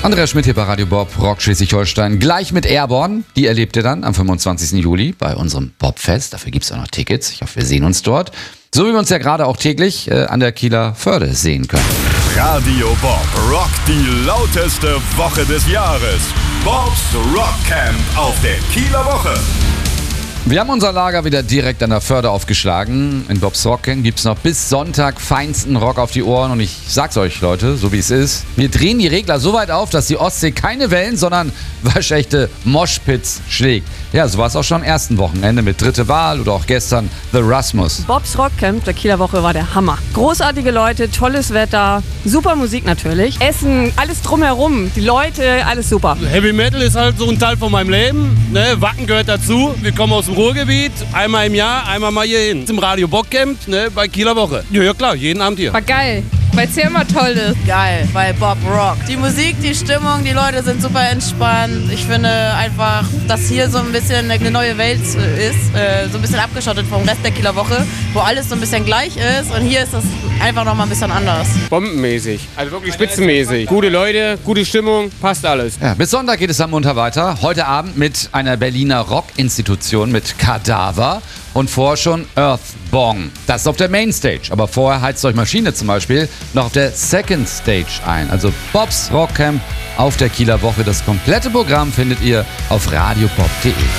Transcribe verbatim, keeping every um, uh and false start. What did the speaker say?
Andreas Schmidt hier bei Radio Bob, Rock Schleswig-Holstein. Gleich mit Airborne. Die erlebt ihr dann am fünfundzwanzigsten Juli bei unserem Bobfest. Dafür gibt es auch noch Tickets. Ich hoffe, wir sehen uns dort. So wie wir uns ja gerade auch täglich äh, an der Kieler Förde sehen können. Radio Bob rockt die lauteste Woche des Jahres. Bobs Rock Camp auf der Kieler Woche. Wir haben unser Lager wieder direkt an der Förde aufgeschlagen. In Bobs Rock Camp gibt es noch bis Sonntag feinsten Rock auf die Ohren. Und ich sag's euch, Leute, so wie es ist. Wir drehen die Regler so weit auf, dass die Ostsee keine Wellen, sondern waschechte Moshpits schlägt. Ja, so war es auch schon am ersten Wochenende mit Dritte Wahl oder auch gestern The Rasmus. Bobs Rock Camp der Kieler Woche war der Hammer. Großartige Leute, tolles Wetter, super Musik natürlich. Essen, alles drumherum, die Leute, alles super. Heavy Metal ist halt so ein Teil von meinem Leben. Ne? Wacken gehört dazu. Wir kommen aus dem Ruhrgebiet, einmal im Jahr, einmal mal hier hin. Im Radio Bock Camp, ne, bei Kieler Woche. Ja, ja klar, jeden Abend hier. War geil, weil es hier immer toll ist. Geil, weil Bob Rock. Die Musik, die Stimmung, die Leute sind super entspannt. Ich finde einfach, dass hier so ein bisschen eine neue Welt ist, äh, so ein bisschen abgeschottet vom Rest der Kieler Woche, wo alles so ein bisschen gleich ist und hier ist das einfach nochmal ein bisschen anders. Bombenmäßig, also wirklich spitzenmäßig. Gute Leute, gute Stimmung, passt alles. Ja, bis Sonntag geht es am munter weiter. Heute Abend mit einer Berliner Rockinstitution mit Kadaver und vorher schon Earthbong. Das ist auf der Mainstage, aber vorher heizt euch Maschine zum Beispiel noch auf der Second Stage ein. Also Bobs Rock Camp auf der Kieler Woche. Das komplette Programm findet ihr auf radiobob punkt de.